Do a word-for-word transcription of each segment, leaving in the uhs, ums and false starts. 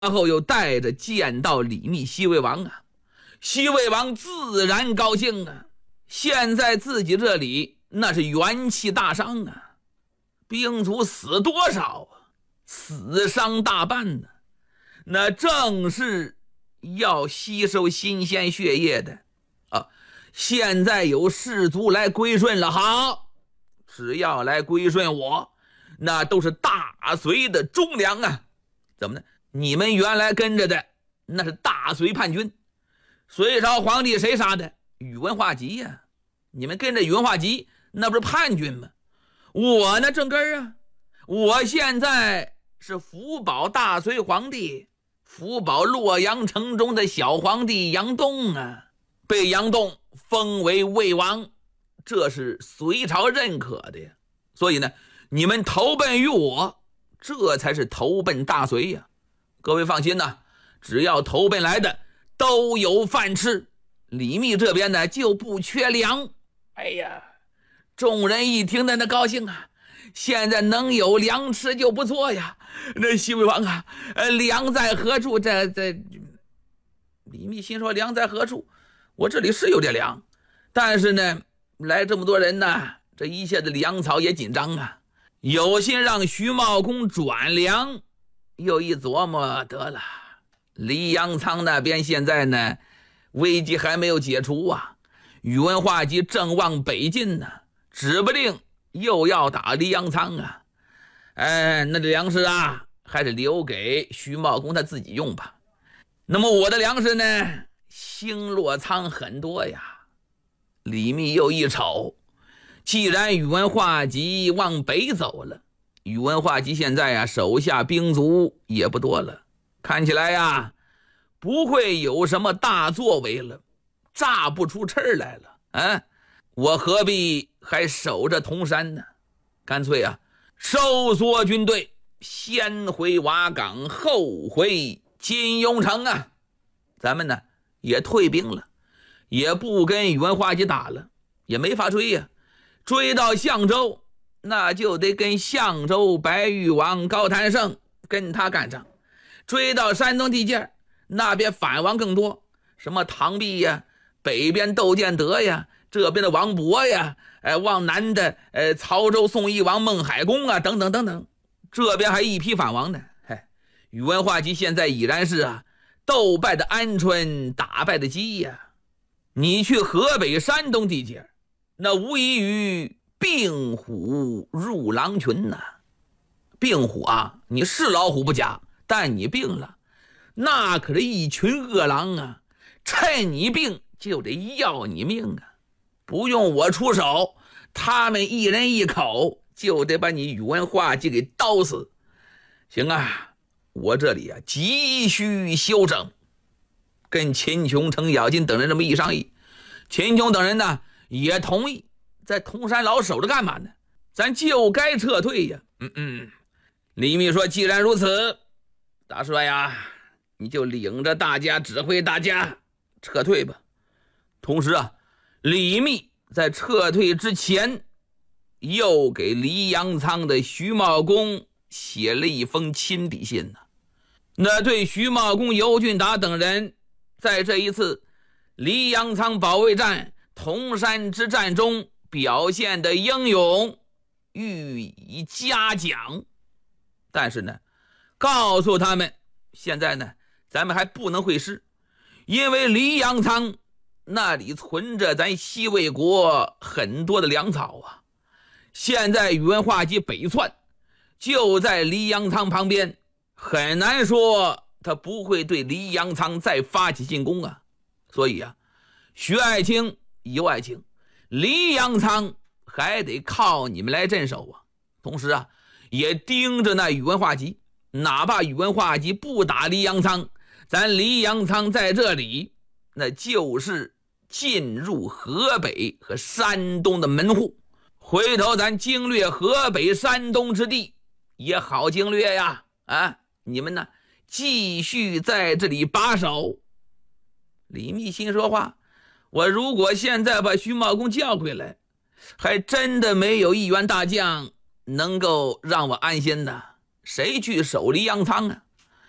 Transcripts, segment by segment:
然后又带着见到李密西魏王啊，西魏王自然高兴啊，现在自己这里那是元气大伤啊，兵卒死多少啊，死伤大半呢，那正是要吸收新鲜血液的啊。现在有士卒来归顺了，好，只要来归顺我，那都是大隋的忠良啊。怎么呢？你们原来跟着的那是大隋叛军，隋朝皇帝谁杀的？宇文化及呀、啊！你们跟着宇文化及，那不是叛军吗？我呢，正根啊！我现在是辅保大隋皇帝，辅保洛阳城中的小皇帝杨栋啊，被杨栋封为魏王，这是隋朝认可的呀。所以呢，你们投奔于我，这才是投奔大隋呀。各位放心呐，只要投奔来的都有饭吃，李密这边呢就不缺粮。哎呀，众人一听的那高兴啊，现在能有粮吃就不错呀。那西魏王啊，呃，粮在何处？这这，李密心说粮在何处？我这里是有点粮，但是呢，来这么多人呢，这一切的粮草也紧张啊。有心让徐茂公转粮，又一琢磨，得了，黎阳仓那边现在呢，危机还没有解除啊。宇文化及正往北进呢，指不定又要打黎阳仓啊。哎，那这粮食啊，还是留给徐茂公他自己用吧。那么我的粮食呢，星落仓很多呀。李密又一瞅，既然宇文化及往北走了，宇文化及现在啊，手下兵卒也不多了，看起来呀，不会有什么大作为了，炸不出气儿来了啊！我何必还守着铜山呢？干脆啊，收缩军队，先回瓦岗，后回金庸城啊！咱们呢也退兵了，也不跟宇文化及打了，也没法追呀、啊。追到相州，那就得跟相州白玉王高谭胜跟他干仗；追到山东地界，那边反王更多，什么唐弼呀，北边窦建德呀，这边的王勃呀，哎，往南的呃曹州宋义王孟海公啊，等等等等，这边还一批反王呢。嘿，宇文化及现在已然是啊，斗败的鹌鹑，打败的鸡呀。你去河北山东地界，那无异于病虎入狼群呐、啊。病虎啊，你是老虎不假，但你病了，那可是一群恶狼啊，趁你病就得要你命啊！不用我出手，他们一人一口就得把你宇文化及给刀死。行啊，我这里啊急需休整。跟秦琼、程咬金等人这么一商议，秦琼等人呢也同意，在铜山老守着干嘛呢？咱就该撤退呀。嗯嗯，李密说，既然如此，大帅呀，你就领着大家指挥大家撤退吧。同时啊，李密在撤退之前，又给黎阳仓的徐茂公写了一封亲笔信呢。那对徐茂公、尤俊达等人在这一次黎阳仓保卫战、铜山之战中表现的英勇，予以嘉奖。但是呢，告诉他们，现在呢，咱们还不能会师，因为黎阳仓那里存着咱西魏国很多的粮草啊。现在宇文化及北窜，就在黎阳仓旁边，很难说他不会对黎阳仓再发起进攻啊。所以啊，徐爱卿、尤爱卿，黎阳仓还得靠你们来镇守啊。同时啊，也盯着那宇文化及，哪怕宇文化及不打黎阳仓，咱黎阳仓在这里，那就是进入河北和山东的门户。回头咱经略河北、山东之地也好经略呀。啊，你们呢继续在这里把守。李密心说话，我如果现在把徐茂公叫回来，还真的没有一员大将能够让我安心的。谁去守黎阳仓啊？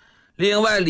另外